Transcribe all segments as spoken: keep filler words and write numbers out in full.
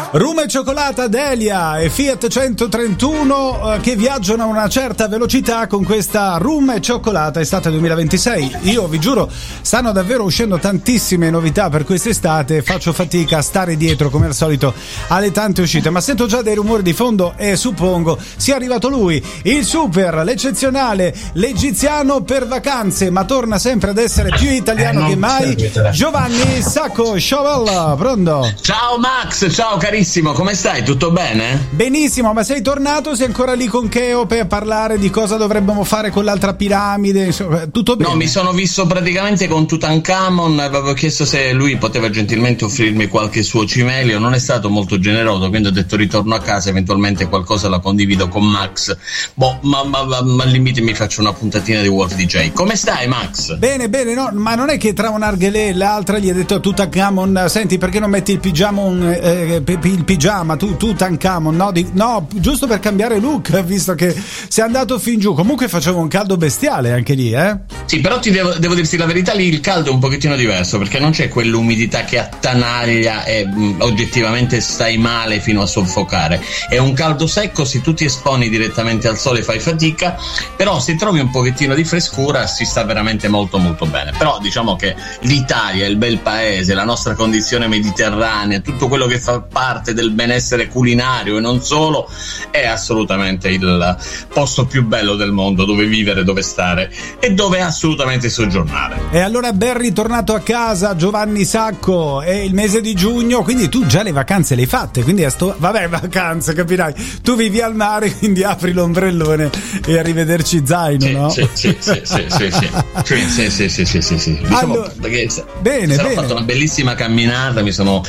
Rum e cioccolata, Delia e Fiat centotrentuno eh, che viaggiano a una certa velocità con questa Rum e cioccolata estate duemilaventisei. Io vi giuro, stanno davvero uscendo tantissime novità per quest'estate, faccio fatica a stare dietro come al solito alle tante uscite, ma sento già dei rumori di fondo e suppongo sia arrivato lui, il super, l'eccezionale, l'egiziano per vacanze, ma torna sempre ad essere più italiano eh, che mai, Giovanni Sacco. Sciovella, pronto? Ciao Max, ciao carissimo, come stai? Tutto bene? Benissimo, ma sei tornato? Sei ancora lì con Cheo per parlare di cosa dovremmo fare con l'altra piramide? Insomma, tutto bene? No, mi sono visto praticamente con Tutankhamon, avevo chiesto se lui poteva gentilmente offrirmi qualche suo cimelio, non è stato molto generoso, quindi ho detto ritorno a casa, eventualmente qualcosa la condivido con Max. Boh, ma, ma, ma, ma al limite mi faccio una puntatina di Wolf D J. Come stai Max? Bene, bene, no, ma non è che tra un arghelè e l'altra gli ha detto a Tutankhamon, senti, perché non metti il pigiamon, eh, il pigiama, tu, Tutankhamon, no, di, no, giusto per cambiare look, visto che sei andato fin giù. Comunque faceva un caldo bestiale anche lì, eh? Sì, però ti devo, devo dirti la verità, lì il caldo è un pochettino diverso, perché non c'è quell'umidità che attanaglia e mh, oggettivamente stai male fino a soffocare. È un caldo secco, se tu ti esponi direttamente al sole fai fatica, però se trovi un pochettino di frescura si sta veramente molto molto bene. Però diciamo che l'Italia, il bel paese, la nostra condizione mediterranea, tutto quello che fa parte del benessere culinario e non solo, è assolutamente il posto più bello del mondo dove vivere, dove stare e dove assolutamente soggiornare. E allora ben ritornato a casa Giovanni Sacco, è il mese di giugno, quindi tu già le vacanze le hai fatte, quindi a sto... vabbè, vacanze, capirai, tu vivi al mare, quindi apri l'ombrellone e arrivederci zaino, sì, no? Sì, sì, sì, sì, sì, sì, sì, sì, sì, sì, sì, sì. Diciamo, allora, perché bene, ho bene. fatto una bellissima camminata, mi sono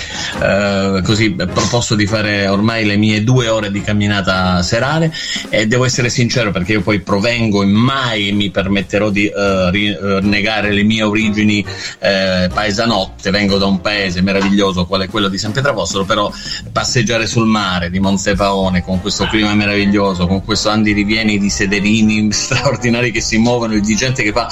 eh, così proposto di fare ormai le mie due ore di camminata serale e devo essere sincero perché io poi provengo e mai mi permetterò di eh, rinnegare le mie origini eh, paesanotte, vengo da un paese meraviglioso quale quello di San Pietrapostolo, però passeggiare sul mare di Montepaone con questo clima meraviglioso, con questo andirivieni di sederini straordinari che si muovono e di gente che fa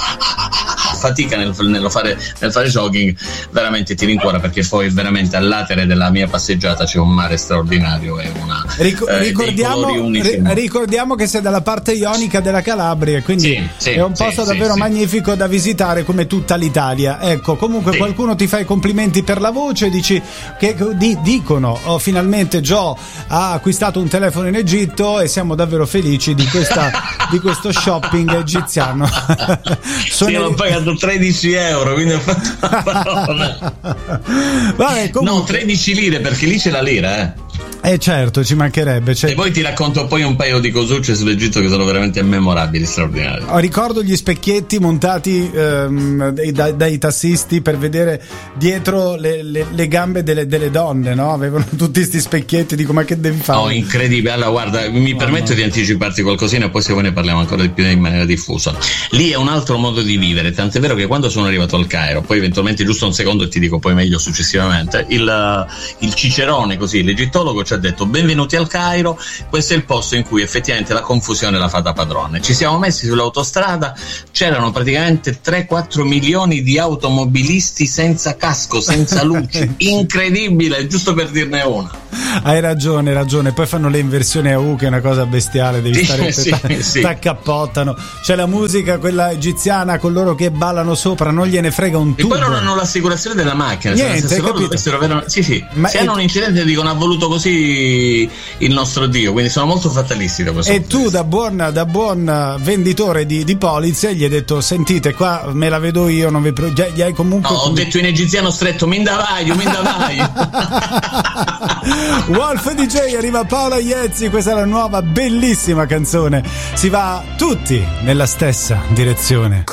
fatica nel, nel, fare, nel fare jogging, veramente ti rincuora, perché poi veramente all'atere della mia passeggiata c'è un mare straordinario e una Ric- eh, ricordiamo, ri- ricordiamo che sei dalla parte ionica della Calabria, quindi sì, sì, è un posto sì, davvero sì, magnifico sì. da visitare come tutta l'Italia. Ecco, comunque sì. qualcuno ti fa i complimenti per la voce, dici che di, dicono oh, finalmente Joe ha acquistato un telefono in Egitto e siamo davvero felici di questa di questo shopping egiziano. Sì, ho pagato tredici euro, quindi ho fatto una parola. Vabbè, comunque... No, tredici lire, perché lì c'è la lira, eh. Eh certo, ci mancherebbe. Cioè... E poi ti racconto poi un paio di cosucce sull'Egitto che sono veramente memorabili, straordinari. Ricordo gli specchietti montati ehm, dai, dai tassisti per vedere dietro le, le, le gambe delle, delle donne, no? Avevano tutti questi specchietti, dico ma che devi fare? Oh, incredibile. Allora guarda, mi oh, permetto no. di anticiparti qualcosina e poi se voi ne parliamo ancora di più in maniera diffusa. Lì è un altro modo di vivere, tant'è vero che quando sono arrivato al Cairo, poi eventualmente giusto un secondo e ti dico poi meglio successivamente, il, il cicerone, così, l'egittologo ci ha detto benvenuti al Cairo, questo è il posto in cui effettivamente la confusione la fa da padrone. Ci siamo messi sull'autostrada, c'erano praticamente tre quattro milioni di automobilisti senza casco, senza luci, incredibile, giusto per dirne una. Hai ragione, hai ragione, poi fanno le inversioni a U che è una cosa bestiale, devi sì, stare sì, ta- sì. t'accappottano, c'è la musica quella egiziana con loro che ballano sopra, non gliene frega un tubo. E poi non hanno l'assicurazione della macchina, niente, cioè, loro dovessero avere... sì sì, ma se è... hanno un incidente dicono ha voluto così il nostro Dio, quindi sono molto fatalisti da questo e tu da buon, da buon venditore di, di polizia gli hai detto sentite qua me la vedo io, non vi pro... gli hai comunque no, ho detto in egiziano stretto mindavaio, mindavaio. Wolf D J, arriva Paola Iezzi, questa è la nuova bellissima canzone, si va tutti nella stessa direzione.